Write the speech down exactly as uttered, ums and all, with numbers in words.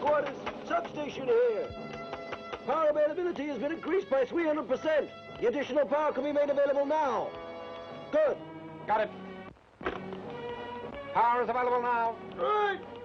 headquarters. Substation here. Power availability has been increased by three hundred percent. The additional power can be made available now. Good. Got it. Power is available now. Right.